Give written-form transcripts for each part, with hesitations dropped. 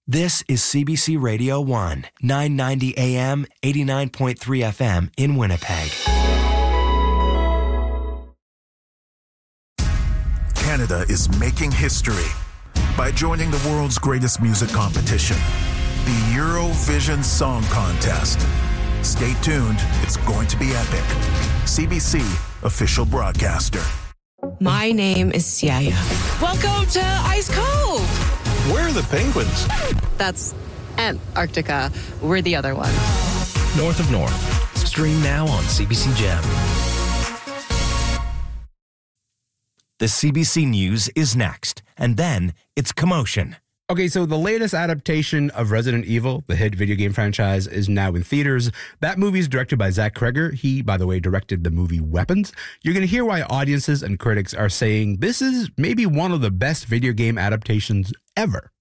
This is CBC Radio 1, 990 AM, 89.3 FM in Winnipeg. Canada is making history by joining the world's greatest music competition, the Eurovision Song Contest. Stay tuned, it's going to be epic. CBC, official broadcaster. My name is Siaya. Welcome to Ice Cove. Where are the penguins? That's Antarctica. We're the other one. North of North. Stream now on CBC Gem. The CBC News is next, and then it's Commotion. Okay, so the latest adaptation of Resident Evil, the hit video game franchise, is now in theaters. That movie is directed by Zach Kreger. He, by the way, directed the movie Weapons. You're going to hear why audiences and critics are saying this is maybe one of the best video game adaptations ever.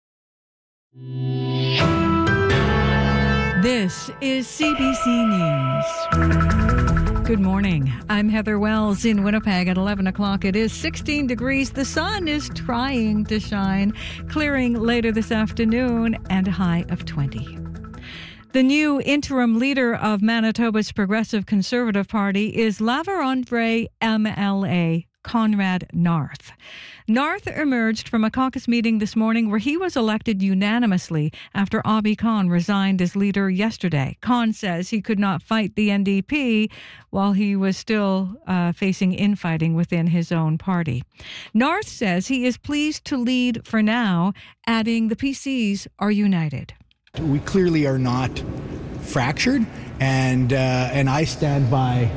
This is CBC News. Good morning. I'm Heather Wells in Winnipeg at 11 o'clock. It is 16 degrees. The sun is trying to shine, clearing later this afternoon and a high of 20. The new interim leader of Manitoba's Progressive Conservative Party is La Vérendrye MLA Conrad Narth. Narth emerged from a caucus meeting this morning where he was elected unanimously after Abhi Khan resigned as leader yesterday. Khan says he could not fight the NDP while he was still facing infighting within his own party. Narth says he is pleased to lead for now, adding the PCs are united. We clearly are not fractured, and I stand by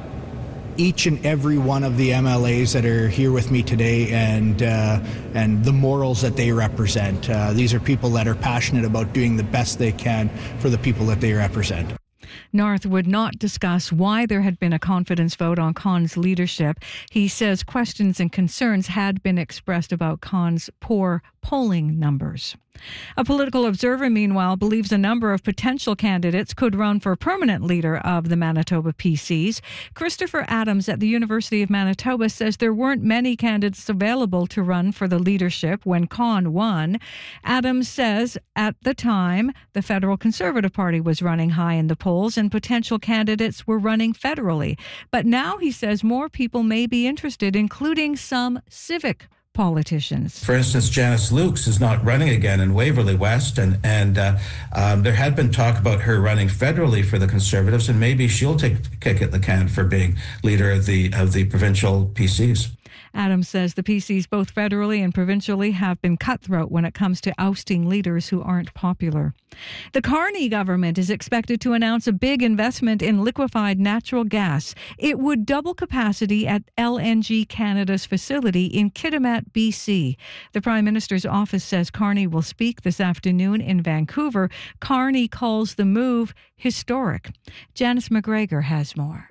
each and every one of the MLAs that are here with me today and the morals that they represent. These are people that are passionate about doing the best they can for the people that they represent. Narth would not discuss why there had been a confidence vote on Khan's leadership. He says questions and concerns had been expressed about Khan's poor polling numbers. A political observer, meanwhile, believes a number of potential candidates could run for permanent leader of the Manitoba PCs. Christopher Adams at the University of Manitoba says there weren't many candidates available to run for the leadership when Khan won. Adams says at the time, the Federal Conservative Party was running high in the polls and potential candidates were running federally. But now he says more people may be interested, including some civic politicians. For instance, Janice Lukes is not running again in Waverly West, and there had been talk about her running federally for the Conservatives, and maybe she'll take a kick at the can for being leader of the provincial PCs. Adams says the PCs, both federally and provincially, have been cutthroat when it comes to ousting leaders who aren't popular. The Carney government is expected to announce a big investment in liquefied natural gas. It would double capacity at LNG Canada's facility in Kitimat, BC. The Prime Minister's office says Carney will speak this afternoon in Vancouver. Carney calls the move historic. Janice McGregor has more.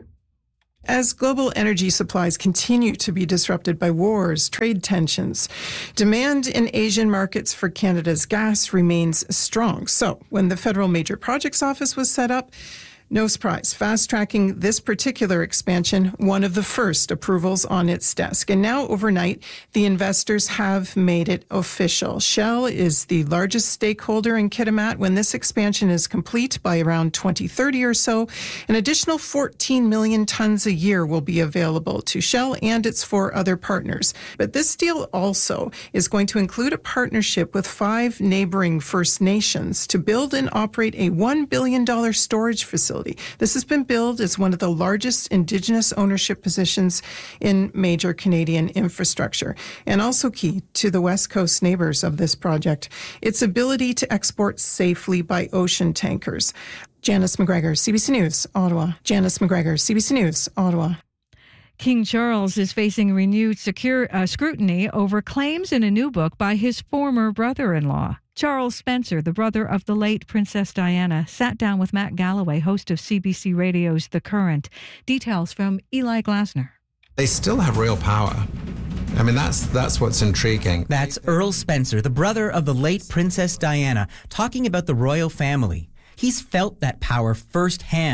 As global energy supplies continue to be disrupted by wars, trade tensions, demand in Asian markets for Canada's gas remains strong. So when the Federal Major Projects Office was set up, no surprise, fast-tracking this particular expansion, one of the first approvals on its desk. And now, overnight, the investors have made it official. Shell is the largest stakeholder in Kitimat. When this expansion is complete by around 2030 or so, an additional 14 million tons a year will be available to Shell and its 4 other partners. But this deal also is going to include a partnership with 5 neighboring First Nations to build and operate a $1 billion storage facility. This has been billed as one of the largest Indigenous ownership positions in major Canadian infrastructure, and also key to the West Coast neighbors of this project, its ability to export safely by ocean tankers. Janice McGregor, CBC News, Ottawa. Janice McGregor, CBC News, Ottawa. King Charles is facing renewed scrutiny over claims in a new book by his former brother-in-law. Charles Spencer, the brother of the late Princess Diana, sat down with Matt Galloway, host of CBC Radio's The Current. Details from Eli Glasner. They still have real power. I mean, that's what's intriguing. That's Earl Spencer, the brother of the late Princess Diana, talking about the royal family. He's felt that power firsthand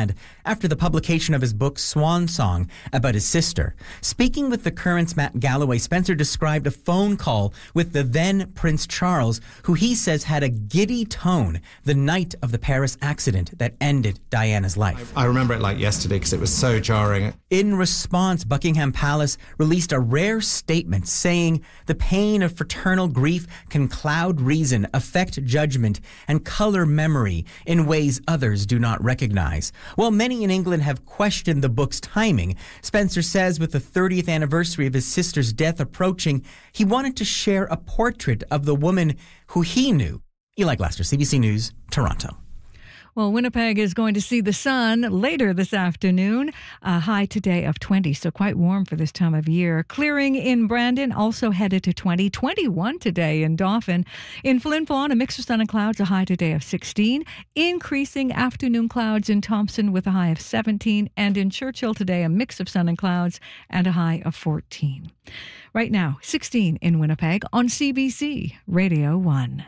after the publication of his book Swan Song about his sister. Speaking with The Current's Matt Galloway, Spencer described a phone call with the then Prince Charles, who he says had a giddy tone the night of the Paris accident that ended Diana's life. I remember it like yesterday because it was so jarring. In response, Buckingham Palace released a rare statement saying the pain of fraternal grief can cloud reason, affect judgment, and color memory in ways others do not recognize. While many in England have questioned the book's timing, Spencer says with the 30th anniversary of his sister's death approaching, he wanted to share a portrait of the woman who he knew. Eli Glaster, CBC News, Toronto. Well, Winnipeg is going to see the sun later this afternoon. A high today of 20, so quite warm for this time of year. Clearing in Brandon, also headed to 20. 21 today in Dauphin. In Flin Flon, a mix of sun and clouds, a high today of 16. Increasing afternoon clouds in Thompson with a high of 17. And in Churchill today, a mix of sun and clouds and a high of 14. Right now, 16 in Winnipeg on CBC Radio 1.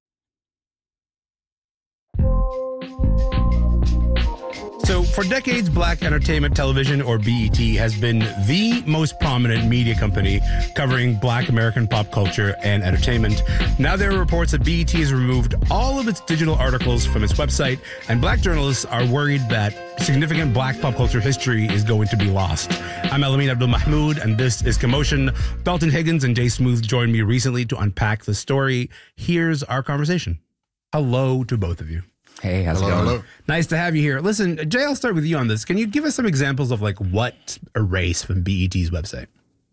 So for decades, Black Entertainment Television, or BET, has been the most prominent media company covering Black American pop culture and entertainment. Now there are reports that BET has removed all of its digital articles from its website, and Black journalists are worried that significant Black pop culture history is going to be lost. I'm Elamin Abdul-Mahmoud, and this is Commotion. Dalton Higgins and Jay Smooth joined me recently to unpack the story. Here's our conversation. Hello to both of you. Hey, how's it going? Hello. Nice to have you here. Listen, Jay, I'll start with you on this. Can you give us some examples of like what erased from BET's website?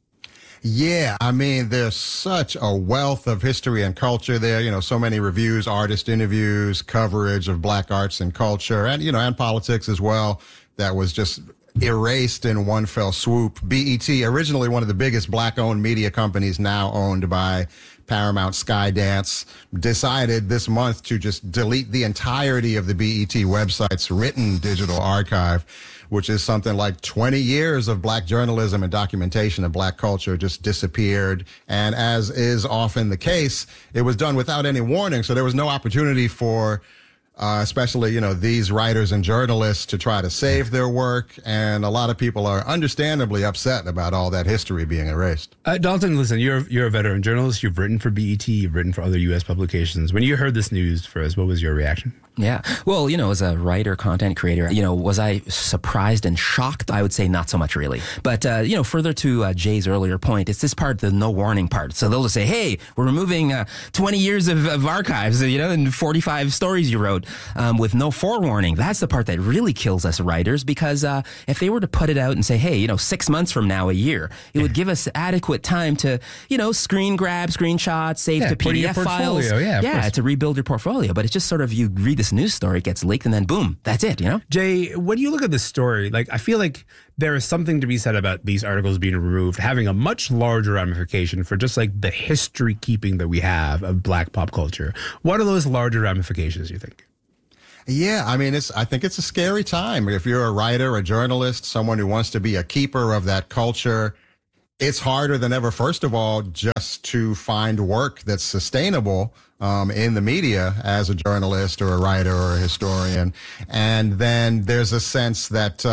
Yeah, I mean, there's such a wealth of history and culture there. You know, so many reviews, artist interviews, coverage of Black arts and culture, and, you know, and politics as well, that was just erased in one fell swoop. BET, originally one of the biggest Black-owned media companies, now owned by Paramount Skydance, decided this month to just delete the entirety of the BET website's written digital archive, which is something like 20 years of Black journalism and documentation of Black culture just disappeared. And as is often the case, it was done without any warning. So there was no opportunity for especially, you know, these writers and journalists to try to save their work. And a lot of people are understandably upset about all that history being erased. Dalton, listen, you're a veteran journalist. You've written for BET. You've written for other U.S. publications. When you heard this news first, what was your reaction? Yeah. Well, you know, as a writer, content creator, you know, was I surprised and shocked? I would say not so much, really. But, you know, further to Jay's earlier point, it's this part, the no warning part. So they'll just say, hey, we're removing 20 years of archives, you know, and 45 stories you wrote with no forewarning. That's the part that really kills us writers, because if they were to put it out and say, hey, you know, 6 months from now, a year, it would give us adequate time to, you know, screen grab, screenshots, save to PDF files. Yeah, to rebuild your portfolio. But it's just sort of, you read this news story, it gets leaked, and then boom, that's it, you know? Jay, when you look at this story, like, I feel like there is something to be said about these articles being removed, having a much larger ramification for just like the history keeping that we have of Black pop culture. What are those larger ramifications, you think? Yeah, I mean, I think it's a scary time. If you're a writer, a journalist, someone who wants to be a keeper of that culture, it's harder than ever, first of all, just to find work that's sustainable in the media as a journalist or a writer or a historian. And then there's a sense that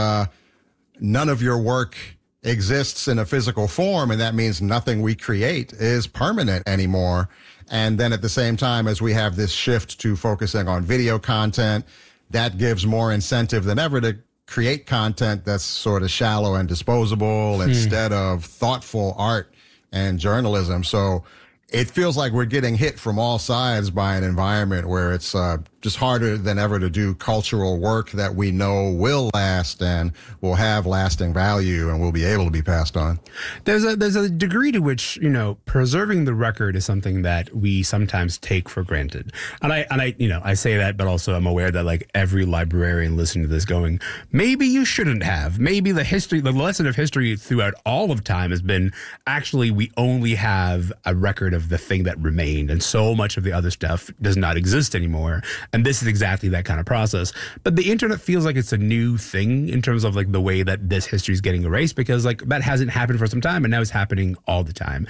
none of your work exists in a physical form, and that means nothing we create is permanent anymore. And then at the same time, as we have this shift to focusing on video content, that gives more incentive than ever to create content that's sort of shallow and disposable instead of thoughtful art and journalism. So it feels like we're getting hit from all sides by an environment where it's just harder than ever to do cultural work that we know will last and will have lasting value and will be able to be passed on. There's a degree to which, you know, preserving the record is something that we sometimes take for granted. And I you know, I say that, but also I'm aware that like every librarian listening to this going, maybe you shouldn't have. Maybe the lesson of history throughout all of time has been actually we only have a record of the thing that remained, and so much of the other stuff does not exist anymore. And this is exactly that kind of process. But the internet feels like it's a new thing in terms of like the way that this history is getting erased, because like that hasn't happened for some time, and now it's happening all the time.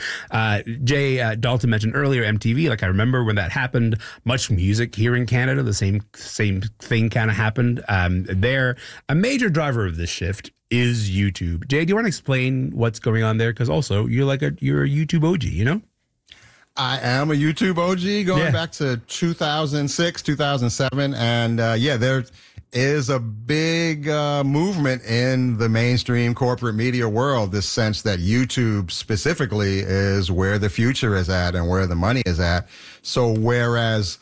Jay Dalton mentioned earlier MTV. Like I remember when that happened, Much Music here in Canada, the same thing kind of happened there. A major driver of this shift is YouTube. Jay, do you want to explain what's going on there? Because also you're a YouTube OG, you know? I am a YouTube OG going back to 2006, 2007. And there is a big movement in the mainstream corporate media world, this sense that YouTube specifically is where the future is at and where the money is at. So whereas,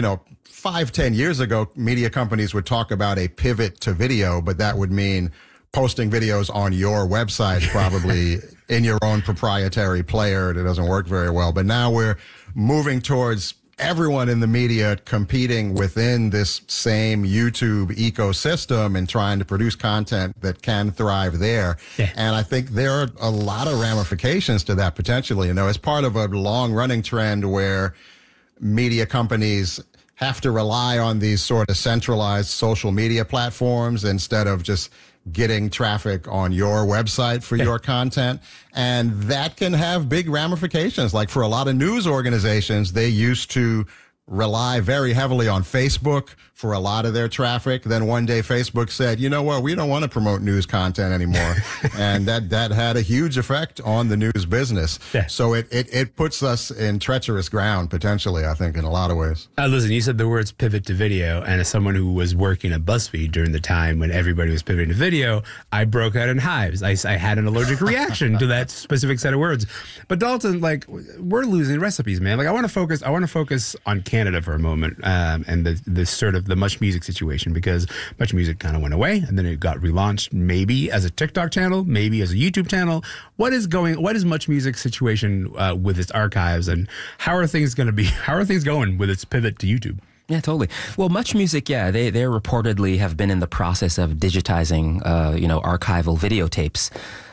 5-10 years ago, media companies would talk about a pivot to video, but that would mean posting videos on your website, probably in your own proprietary player that doesn't work very well. But now we're moving towards everyone in the media competing within this same YouTube ecosystem and trying to produce content that can thrive there. Yeah. And I think there are a lot of ramifications to that potentially, as part of a long running trend where media companies have to rely on these sort of centralized social media platforms instead of just getting traffic on your website for your content. And that can have big ramifications. Like for a lot of news organizations, they used to rely very heavily on Facebook for a lot of their traffic. Then one day Facebook said, you know what, we don't want to promote news content anymore. And that had a huge effect on the news business. Yeah. So it puts us in treacherous ground, potentially, I think, in a lot of ways. Listen, you said the words pivot to video, and as someone who was working at BuzzFeed during the time when everybody was pivoting to video, I broke out in hives. I had an allergic reaction to that specific set of words. But Dalton, like, we're losing recipes, man. Like, I want to focus on Canada for a moment, and the sort of the Much Music situation, because Much Music kind of went away and then it got relaunched, maybe as a TikTok channel, maybe as a YouTube channel. What is Much Music situation with its archives, and how are things going with its pivot to YouTube? Yeah, totally. Well, Much Music, they reportedly have been in the process of digitizing, archival videotapes.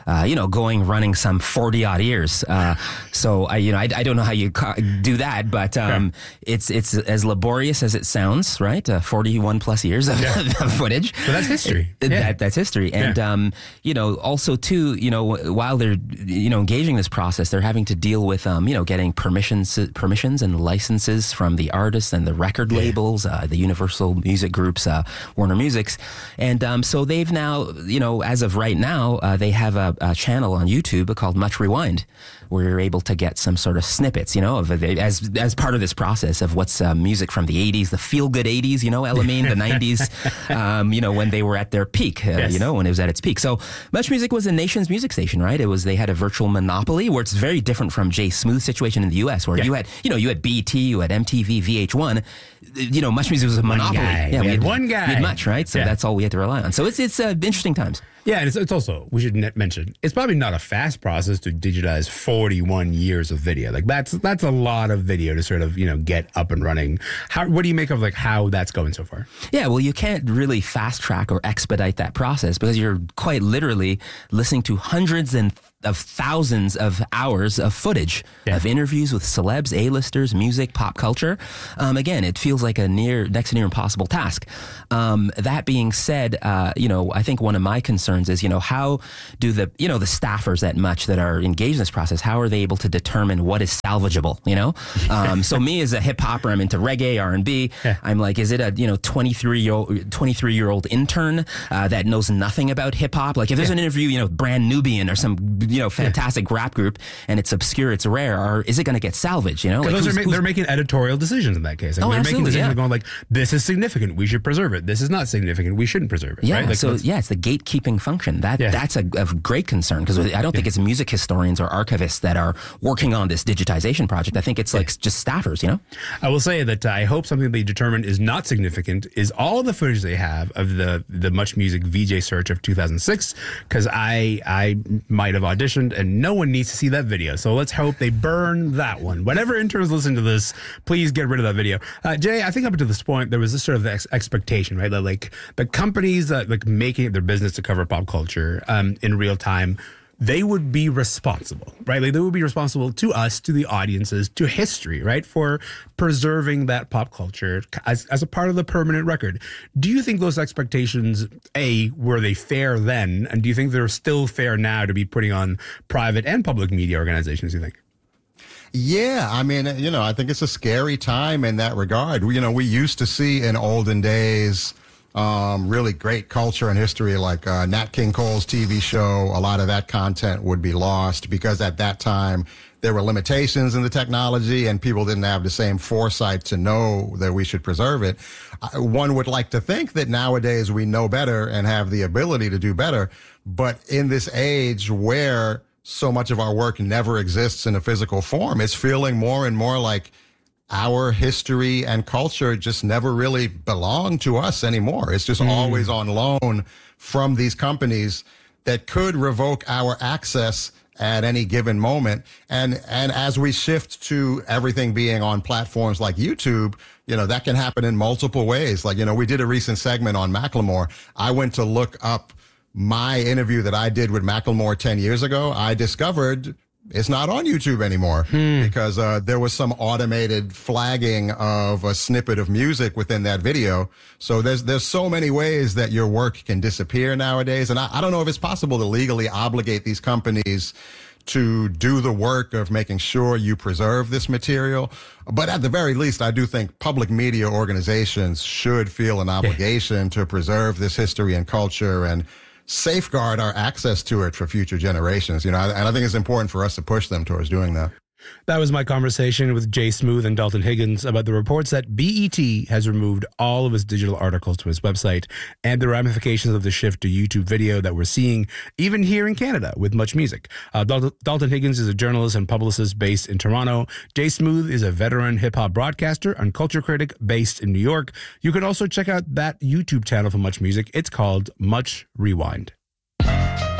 Running some 40 odd years. So I don't know how you do that, but it's as laborious as it sounds, right? 41 plus years of footage. So that's history. That's history. And, also too, while they're, engaging this process, they're having to deal with, getting permissions and licenses from the artists and the record labels, the Universal Music Groups, Warner Music's. And, so they've now, as of right now, they have a channel on YouTube called Much Rewind, where you're able to get some sort of snippets, as part of this process of what's music from the 80s, the feel-good 80s, Elamine, the 90s, when they were at their peak, when it was at its peak. So Much Music was a nation's music station, right? They had a virtual monopoly, where it's very different from Jay Smooth's situation in the U.S., where you had BET, you had MTV, VH1. Much Music was a monopoly. We had one guy. We had Much, right? So that's all we had to rely on. So it's interesting times. Yeah, and it's also, we should mention, it's probably not a fast process to digitize 41 years of video. Like that's a lot of video to sort of, get up and running. What do you make of like how that's going so far? Yeah, well, you can't really fast track or expedite that process because you're quite literally listening to hundreds of thousands of hours of footage of interviews with celebs, A-listers, music, pop culture. Again, it feels like a next to near impossible task. That being said, I think one of my concerns is, how do the staffers at Much that are engaged in this process, how are they able to determine what is salvageable, So me as a hip hopper, I'm into reggae, R&B. Yeah. I'm like, is it a, 23-year-old intern that knows nothing about hip hop? Like if there's an interview, Brand Nubian or some, fantastic rap group and it's obscure, it's rare, or is it going to get salvaged, they're making editorial decisions in that case. They're making decisions going like, this is significant, we should preserve it. This is not significant, we shouldn't preserve it. Yeah, right? it's the gatekeeping function. That's a great concern because I don't think it's music historians or archivists that are working on this digitization project. I think it's like just staffers, I will say that I hope something they determined is not significant is all the footage they have of the Much Music VJ search of 2006, because I might have auditioned and no one needs to see that video. So let's hope they burn that one. Whatever interns listen to this, please get rid of that video. Jay, I think up to this point, there was this sort of expectation, right? That like the companies that like making it their business to cover pop culture in real time they would be responsible, right? Like they would be responsible to us, to the audiences, to history, right? For preserving that pop culture as a part of the permanent record. Do you think those expectations, were they fair then? And do you think they're still fair now to be putting on private and public media organizations, you think? Yeah, I mean, I think it's a scary time in that regard. We used to see in olden days really great culture and history, like Nat King Cole's TV show. A lot of that content would be lost because at that time there were limitations in the technology and people didn't have the same foresight to know that we should preserve it. One would like to think that nowadays we know better and have the ability to do better. But in this age where so much of our work never exists in a physical form, it's feeling more and more like our history and culture just never really belong to us anymore. It's just always on loan from these companies that could revoke our access at any given moment. And as we shift to everything being on platforms like YouTube, that can happen in multiple ways. Like, we did a recent segment on Macklemore. I went to look up my interview that I did with Macklemore 10 years ago. I discovered it's not on YouTube anymore because there was some automated flagging of a snippet of music within that video. So there's so many ways that your work can disappear nowadays. And I don't know if it's possible to legally obligate these companies to do the work of making sure you preserve this material. But at the very least, I do think public media organizations should feel an obligation to preserve this history and culture and safeguard our access to it for future generations. And I think it's important for us to push them towards doing that. That was my conversation with Jay Smooth and Dalton Higgins about the reports that BET has removed all of its digital articles to its website and the ramifications of the shift to YouTube video that we're seeing even here in Canada with Much Music. Dalton Higgins is a journalist and publicist based in Toronto. Jay Smooth is a veteran hip-hop broadcaster and culture critic based in New York. You can also check out that YouTube channel for Much Music. It's called Much Rewind.